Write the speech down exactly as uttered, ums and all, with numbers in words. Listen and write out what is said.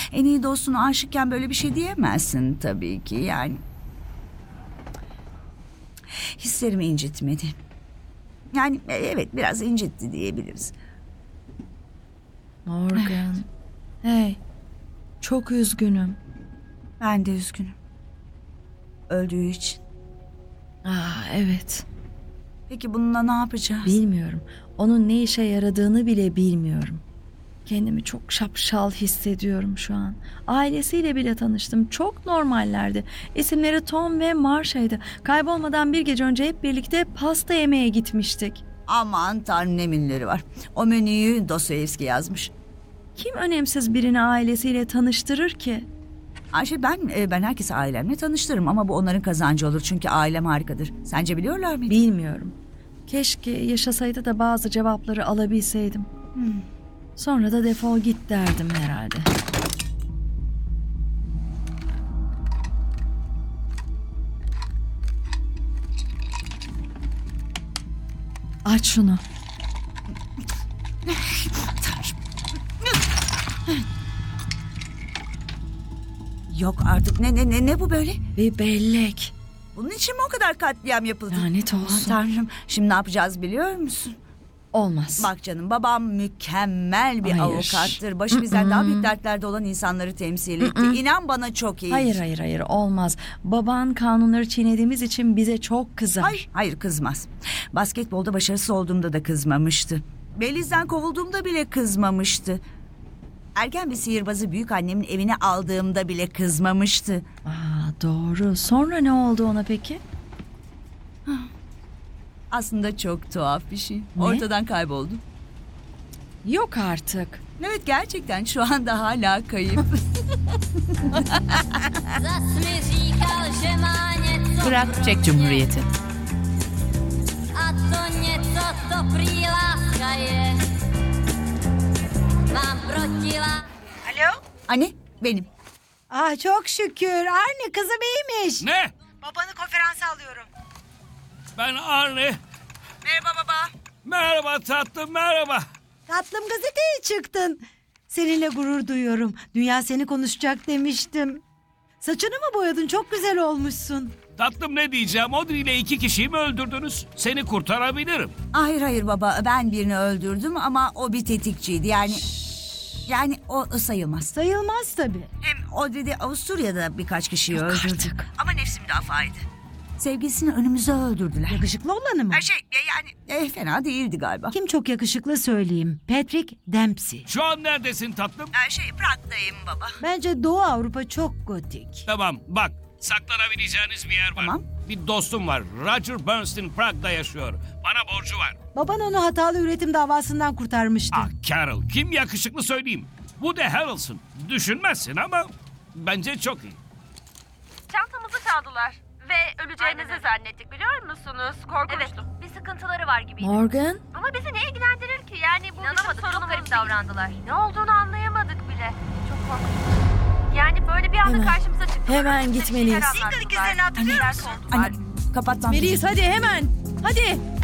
En iyi dostuna aşıkken böyle bir şey diyemezsin tabii ki yani. Hislerimi incitmedi. Yani evet biraz incitti diyebiliriz. Morgan. Hey. Çok üzgünüm. Ben de üzgünüm. Öldüğü için. Ah evet. Peki bununla ne yapacağız? Bilmiyorum. Onun ne işe yaradığını bile bilmiyorum. Kendimi çok şapşal hissediyorum şu an. Ailesiyle bile tanıştım. Çok normallerdi. İsimleri Tom ve Marsha'ydı. Kaybolmadan bir gece önce hep birlikte pasta yemeye gitmiştik. Aman tanrım ne minleri var. O menüyü Dostoyevski yazmış. Kim önemsiz birini ailesiyle tanıştırır ki? Ayşe ben e, ben herkesi ailemle tanıştırırım ama bu onların kazancı olur çünkü ailem harikadır. Sence biliyorlar mıydı? Bilmiyorum. Keşke yaşasaydı da bazı cevapları alabilseydim. Hmm. Sonra da defol git derdim herhalde. Aç şunu. Yok artık ne ne ne ne bu böyle? Bir bellek. Bunun için mi o kadar katliam yapıldı? Lanet Aman olsun. tanrım. Şimdi ne yapacağız biliyor musun? Olmaz. Bak canım babam mükemmel bir Hayır. avukattır. Başı bizden daha büyük dertlerde olan insanları temsil etti. İnan bana çok iyi. Hayır hayır hayır olmaz. Baban kanunları çiğnediğimiz için bize çok kızar. Hayır, hayır kızmaz. Basketbolda başarısız olduğumda da kızmamıştı. Beliz'den kovulduğumda bile kızmamıştı. Ergen bir sihirbazı büyük annemin evine aldığımda bile kızmamıştı. Aa, doğru. Sonra ne oldu ona peki? Aslında çok tuhaf bir şey. Ne? Ortadan kayboldu. Yok artık. Evet gerçekten şu anda hala kayıp. Zas mi říkal, že má něco Irak Çek Cumhuriyeti. a to něco to prý láska je. Mám proti lá- Alo? Anne benim. Ah çok şükür. Arne kızım iyiymiş. Ne? Babanı konferansa alıyorum. Ben Arne. Merhaba baba. Merhaba tatlım, merhaba. Tatlım gazeteye çıktın. Seninle gurur duyuyorum. Dünya seni konuşacak demiştim. Saçını mı boyadın? Çok güzel olmuşsun. Tatlım ne diyeceğim? Audrey ile iki kişiyi mi öldürdünüz? Seni kurtarabilirim. Hayır hayır baba ben birini öldürdüm ama o bir tetikçiydi yani. Yani o sayılmaz. Sayılmaz tabii. Hem o dedi Avusturya'da birkaç kişiyi Yok öldürdü. artık. Ama nefsi müdafaydı. Sevgilisini önümüze öldürdüler. Yakışıklı olanı mı? Her şey e, yani e, fena değildi galiba. Kim çok yakışıklı söyleyeyim. Patrick Dempsey. Şu an neredesin tatlım? Her şey Prag'dayım baba. Bence Doğu Avrupa çok gotik. Tamam bak, saklanabileceğiniz bir yer var. Tamam. Bir dostum var. Roger Bernstein Prag'da yaşıyor. Bana borcu var. Baban onu hatalı üretim davasından kurtarmıştı. Ah Carol, kim yakışıklı söyleyeyim. Woody Harrelson. Düşünmezsin ama bence çok iyi. Çantamızı çaldılar ve öleceğimizi zannettik biliyor musunuz? Korkunçtu. Evet, bir sıkıntıları var gibiydi. Morgan? Ama bizi ne ilgilendirir ki? Yani bu bizim sorunumuz çok garip davrandılar. Ne olduğunu anlayamadık bile. Çok korkunç. Yani böyle bir anda Hemen, karşımıza çıktılar. hemen Bize bir gitmeliyiz. şeyler anlattılar. İlk izlerini hatırlıyor Neler musun? oldular? Anne kapatmam. Melis hadi hemen. Hadi.